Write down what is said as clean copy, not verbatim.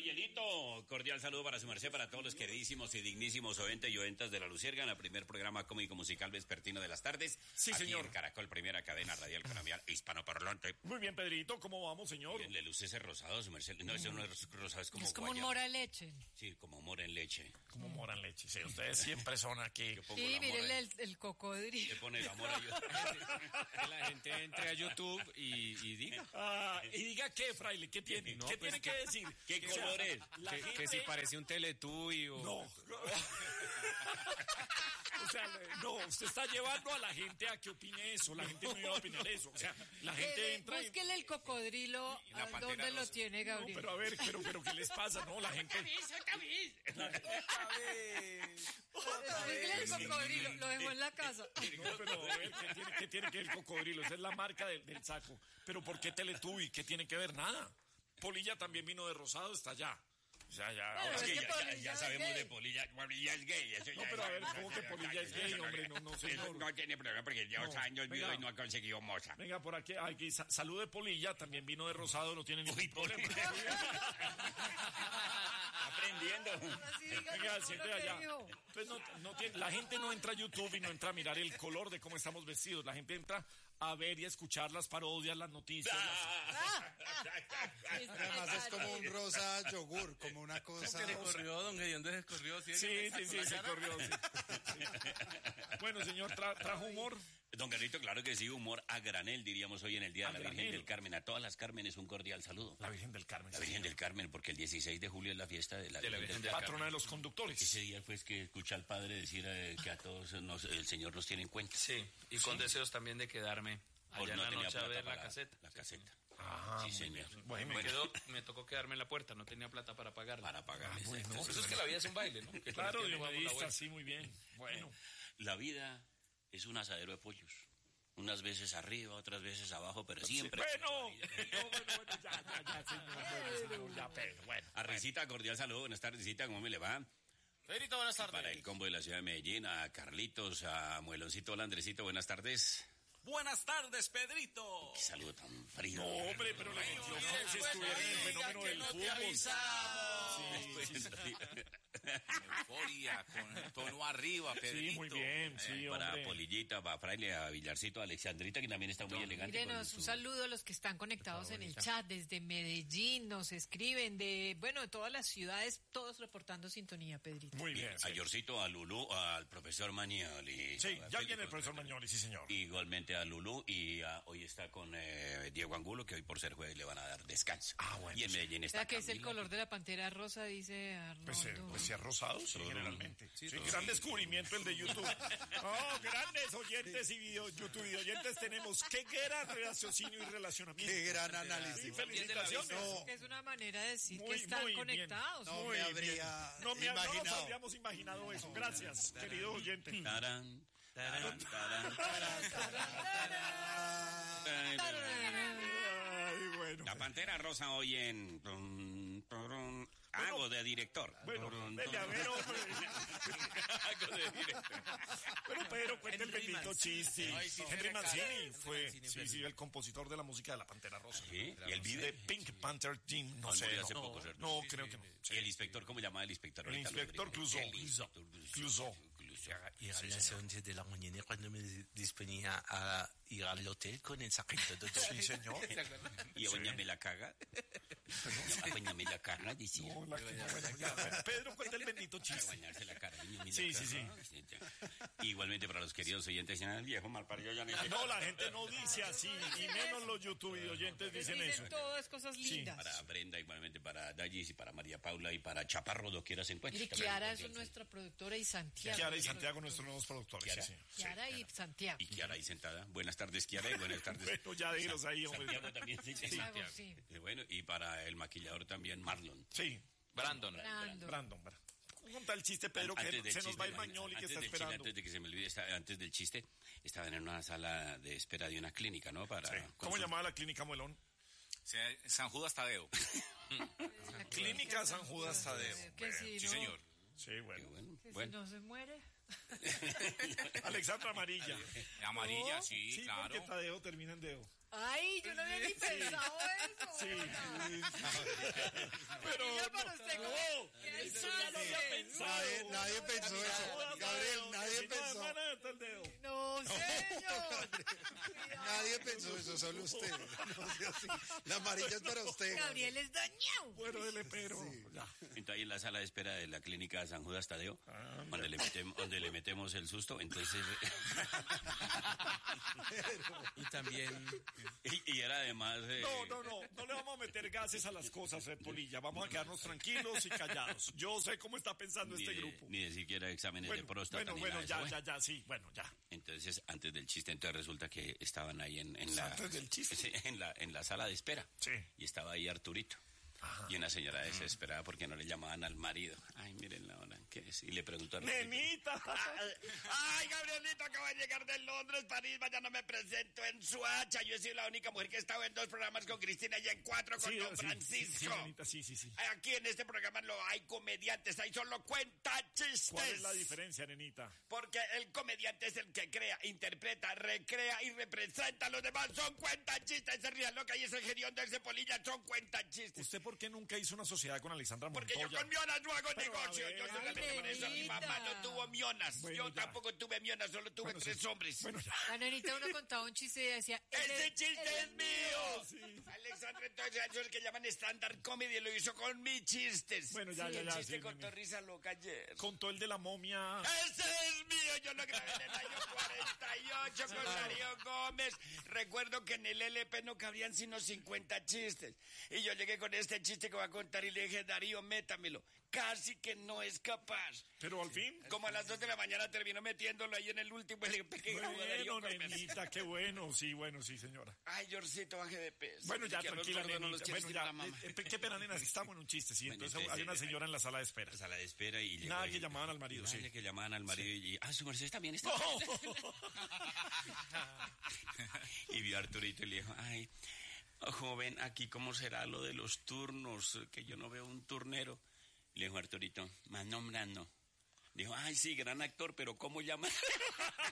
Miguelito, cordial saludo para su merced, para todos los queridísimos y dignísimos oyentes y oyentas de La Luciérnaga, el primer programa cómico musical vespertino de las tardes. Sí, aquí señor. en Caracol, primera cadena radial colombiana hispanoparlante. Muy bien, Pedrito, ¿cómo vamos, señor? Bien, le luce ese rosado, su merced. No, eso no es rosado, es como Es como un guayaba. mora de leche. Sí, como mora en leche. Como mora en leche, sí, ustedes siempre son aquí. Yo pongo Sí, la mora mírenle en- el cocodrilo. Le pone la mora yo. Que la gente entre a YouTube y diga. Y diga qué, fraile, ¿qué tiene? No, ¿Qué pues, tiene que decir? ¿Qué color es? Que si parece un Teletubby o... No. O sea, no, usted está llevando a la gente a que opine eso. La gente no iba a opinar eso. O sea, la gente entra y... Búsquele el cocodrilo. la pantera ¿Dónde lo rosa. tiene, No, Gabriel? pero a ver, pero ¿qué les pasa? No, la gente... Búsquele el cocodrilo. Lo dejó en la casa. No, pero a ver, ¿qué tiene que ver el cocodrilo? Esa es la marca del saco. Pero ¿por qué Teletubby? ¿Qué tiene que ver? Nada. Polilla también vino de rosado, está allá. Ya. Pero Ahora Es es que que ya Polilla es sabemos gay. de Polilla. Polilla es gay. Eso No, ya pero a ver, es- ¿cómo que Polilla es gay, hombre? No, señor. Eso no tiene problema porque lleva No, años vivo venga. y no ha conseguido moza. Venga, por aquí salud de Polilla, también vino de rosado, no tiene ningún Uy, problema. Aprendiendo. Así diga Venga, todo siempre lo que allá. dijo. Entonces la gente no entra a YouTube y no entra a mirar el color de cómo estamos vestidos. La gente entra a ver y a escuchar las parodias, las noticias. Además es como un rosa yogur, como una cosa. Que le corrió, don Gediondo se corrió. Sí, se corrió. Sí. Bueno, señor, trajo humor. Don Carlito, claro que sí, humor a granel, diríamos hoy en el Día de la Virgen granel. del Carmen. A todas las Cármenes un cordial saludo. La Virgen del Carmen. La Virgen del Carmen, porque el 16 de julio es la fiesta de la Virgen del Patrona Carmen. de los conductores. Ese día fue que escuché al padre decir que a todos el Señor nos tiene en cuenta. Sí, y con deseos también de quedarme Por allá en la tenía noche a plata ver la para caseta. La caseta. Ah, Sí, señor. Bueno, Me tocó quedarme en la puerta, no tenía plata para pagarla. Para pagar. bueno. Por eso es que la vida es un baile, ¿no? Que con claro, el tiempo damos la dionedista, vuelta. sí, muy bien. Bueno. La vida es un asadero de pollos. Unas veces arriba, otras veces abajo, pero siempre. Bueno, ya, señor. Ya, Pedro, bueno. A Risita, cordial saludo. Buenas tardes, Risita, ¿cómo me le va? Pedrito, buenas tardes. Para el combo de la ciudad de Medellín, a Carlitos, a Mueloncito, hola Andresito, buenas tardes. Buenas tardes, Pedrito. Qué saludo tan frío. No, hombre, pero le metió como si estuviera en el fenómeno del fútbol. Euforia, con el tono arriba, Pedrito. Sí, muy bien, sí, Para hombre. Polillita, para Fraile, a Villarcito, a Alexandrita, que también está muy elegante. Mírenos, con un su- saludo a los que están conectados en el chat desde Medellín, nos escriben de todas las ciudades, todos reportando sintonía, Pedrito. Muy bien. A Yorcito, a Lulú, al profesor Mañoli. Sí, ya viene el profesor Mañoli, sí, señor. Igualmente a Lulú y hoy está con Diego Angulo, que hoy por ser jueves le van a dar descanso. Ah, bueno, Y en sí. Medellín O está sea, que es el Camila. color de la pantera rosa, dice Pues Arnoldo. si es rosado, sí, generalmente. Sí, todo. gran descubrimiento el de YouTube. Oh, grandes oyentes y YouTube oyentes tenemos. Qué gran raciocinio y relacionamiento. Qué gran Sí, análisis. felicitaciones. No, Es una manera de decir Muy, que están muy bien. conectados. No Muy me bien. habría No nos imaginado. habríamos imaginado eso. Gracias, querido oyente. Tarán, tarán, tarán, Ay, bueno. La Pantera Rosa hoy en... Hago de director. Bueno, vete a ver, hombre. Hago de director. Bueno, Pedro, cuenta el Henry bendito Mancini. chiste. Ay, sí, Henry se Mancini recarga. fue, Henry Mancini, sí, el compositor de la música de La Pantera Rosa. ¿Sí? ¿Y el De video? Pink Panther Team, no Ah, sé. murió hace no, poco, ¿cierto? no, Sí, creo que no. ¿Y el inspector, cómo llamaba el inspector? El Ahorita lo inspector averiguo. Clouseau. El inspector Clouseau. Ir a las 11 de la mañana cuando me disponía a ir al hotel con el sargento de Sí, señor. Y doña me la caga. A doña me la caga, decía. No, bueno, ya. Pedro, cuenta el bendito A chiste. bañarse la cara. doña me la Sí, caga. sí, Igualmente para los queridos oyentes, el viejo malparido ya No, la gente no dice así, y menos los YouTube y oyentes dicen eso. Dicen todas cosas lindas. Para Brenda, igualmente para Dallis y para María Paula y para Chaparro, doquiera se encuentra. Mire, Kiara es nuestra productora y Santiago. Kiara y Santiago, nuestros nuevos productores. Kiara. Sí, sí. Kiara y Santiago. Y Kiara ahí sentada. Buenas tardes, Kiara, y buenas tardes. Bueno, ya dilos ahí, hombre. Santiago también. Sí, Santiago, sí. Bueno, y para el maquillador también, Marlon. Sí, Brandon. Brandon. Conta el chiste, Pedro, que Antes del se nos va el chiste, Mañoli que antes está del chiste, esperando. antes de que se me olvide, antes del chiste, estaban en una sala de espera de una clínica, ¿no? Para Sí. ¿Cómo llamaba la clínica Muelón? San Judas Tadeo. Clínica San Judas Tadeo. Que Bueno, si Sí, no, señor. Sí, Qué bueno. bueno. que si Bueno. no se muere. Alexandra Amarilla. Amarilla, No, sí, Sí, claro. porque Tadeo termina en Deo. Ay, yo no había ni pensado eso. Sí. Pero Yo para usted, no, ¿qué eso ya lo había pensado. Nadie pensó eso. Gabriel, nadie pensó. No, señor. Nadie pensó eso, solo usted. No sea así. La amarilla es para usted. Gabriel es dañado. Bueno, dele, pero ya. Entonces ahí en la sala de espera de la clínica San Judas Tadeo, donde le metemos el susto, entonces... Y también... y era además... No le vamos a meter gases a las cosas, Polilla. Vamos a quedarnos tranquilos y callados. Yo sé cómo está pensando este grupo. Ni de siquiera exámenes de próstata. Bueno, ni nada de eso. ya, sí, bueno, ya. Entonces, antes del chiste, entonces resulta que estaban ahí en la... Antes del chiste. Sí, en la sala de espera. Sí. Y estaba ahí Arturito. Y una señora desesperada porque no le llamaban al marido. Ay, miren la hora, ¿qué es? Y le preguntó a Arturito. ¡Nenita! Ay, Gabrielito, acaba de llegar de Londres, París, mañana me presento en Suacha. Yo he sido la única mujer que ha estado en 2 programas con Cristina y en 4 con Don Francisco. Sí, nenita, sí. Aquí en este programa no hay comediantes, hay solo cuentachistes. ¿Cuál es la diferencia, nenita? Porque el comediante es el que crea, interpreta, recrea y representa. Los demás son cuentachistes. Se rían loca y ese gerión de ese Polilla son cuentachistes. ¿Usted por qué nunca hizo una sociedad con Alexandra Montoya? Porque yo con mionas no hago Pero, negocio. a ver, Yo solamente por eso mi mamá no tuvo mionas. Bueno, Yo ya. tampoco tuve mionas, solo tuve 3 hombres. Bueno, ya. La nenita uno contaba un chiste y decía... ¡Ese chiste es mío! Sí. Alexandra, entonces, eso es el que llaman stand-up comedy, lo hizo con mis chistes. Bueno, ya, Y el ya, chiste sí, contó risa loca ayer. Contó el de la momia. ¡Ese es mío! Yo lo grabé en el año 48 con Darío Gómez. Recuerdo que en el LP no cabían sino 50 chistes. Y yo llegué con este chiste que voy a contar y le dije, Darío, métamelo. Casi que no es capaz. Pero al fin... Como a las 2 de la mañana terminó metiéndolo ahí en el último LP que grabó Darío Bueno, Gómez. nenita, qué bueno, sí, señora. Ay, Jorcito, baje de peso. Bueno, ya, Que los tranquila, gordos no los nenita. quieres Bueno, decir ya, la mamá. qué pena, nena, si estamos en un chiste, sí. Bueno, Entonces hay una señora en la sala de espera. La sala de espera y llegó Nada ahí. que llamaban al marido, sí. Nada que llamaban al marido y... Ah, su merced también está... Y vio a Arturito y le dijo, ay, joven, aquí cómo será lo de los turnos, que yo no veo un turnero. Le dijo Arturito, más nombrando. Dijo, ay, sí, gran actor, pero ¿cómo llama?